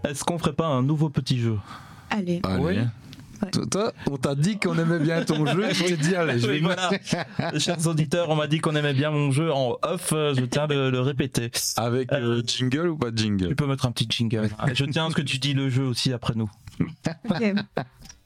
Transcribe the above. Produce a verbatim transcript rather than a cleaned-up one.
Est-ce qu'on ferait pas un nouveau petit jeu ? Allez. Allez. Oui. Ouais. Toi, on t'a dit qu'on aimait bien ton jeu, tu t'es dit allez, je vais Oui, voilà. Chers auditeurs, on m'a dit qu'on aimait bien mon jeu en off, je tiens à le, le répéter. avec euh, jingle ou pas de jingle? Tu peux mettre un petit jingle. Je tiens à ce que tu dis le jeu aussi après nous. Ok.